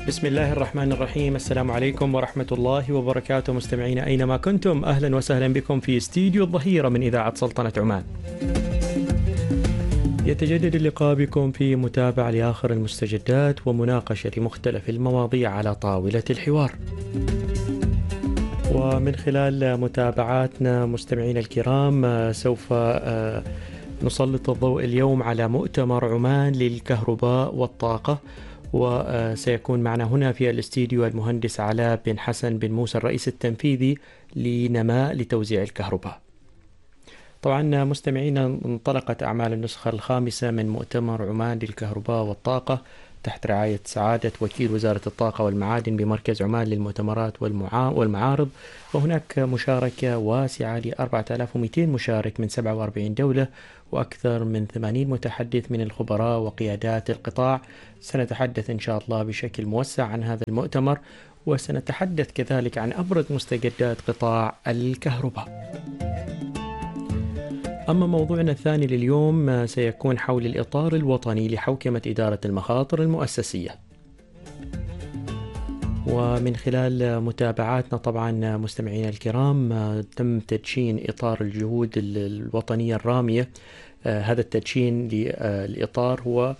بسم الله الرحمن الرحيم. السلام عليكم ورحمة الله وبركاته مستمعينا أينما كنتم، أهلا وسهلا بكم في استديو الظهيرة من إذاعة سلطنة عمان. يتجدد اللقاء بكم في متابعة لآخر المستجدات ومناقشة مختلف المواضيع على طاولة الحوار. ومن خلال متابعاتنا مستمعينا الكرام سوف نسلط الضوء اليوم على مؤتمر عمان للكهرباء والطاقة، وسيكون معنا هنا في الاستديو المهندس علاء بن حسن بن موسى الرئيس التنفيذي لنماء لتوزيع الكهرباء. طبعا مستمعينا، انطلقت أعمال النسخة الخامسة من مؤتمر عمان للكهرباء والطاقة تحت رعاية سعادة وكيل وزارة الطاقة والمعادن بمركز عمان للمؤتمرات والمعارض، وهناك مشاركة واسعة ل 4200 مشارك من 47 دولة وأكثر من 80 متحدث من الخبراء وقيادات القطاع. سنتحدث إن شاء الله بشكل موسع عن هذا المؤتمر، وسنتحدث كذلك عن أبرز مستجدات قطاع الكهرباء. أما موضوعنا الثاني لليوم سيكون حول الإطار الوطني لحوكمة إدارة المخاطر المؤسسية. ومن خلال متابعاتنا طبعا مستمعينا الكرام تم تدشين إطار الجهود الوطنية الرامية. هذا التدشين للإطار هو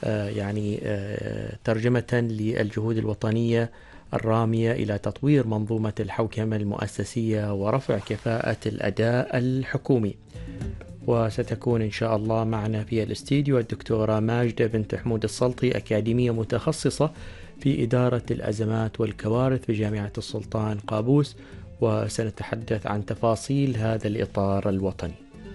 ترجمة للجهود الوطنية الرامية إلى تطوير منظومة الحوكمة المؤسسية ورفع كفاءة الأداء الحكومي. وستكون إن شاء الله معنا في الاستديو الدكتورة ماجدة بنت حمود السلطي، أكاديمية متخصصة في إدارة الأزمات والكوارث بجامعة السلطان قابوس، وسنتحدث عن تفاصيل هذا الإطار الوطني.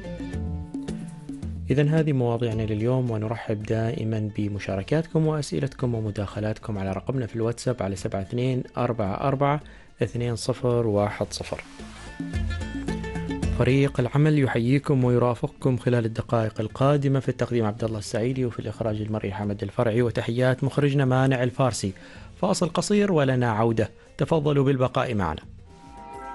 إذن هذه مواضيعنا لليوم، ونرحب دائما بمشاركاتكم وأسئلتكم ومداخلاتكم على رقمنا في الواتساب على 72442010. فريق العمل يحييكم ويرافقكم خلال الدقائق القادمة. في التقديم عبد الله السعيدي، وفي الإخراج المرئي حمد الفرعي، وتحيات مخرجنا مانع الفارسي. فاصل قصير ولنا عودة، تفضلوا بالبقاء معنا.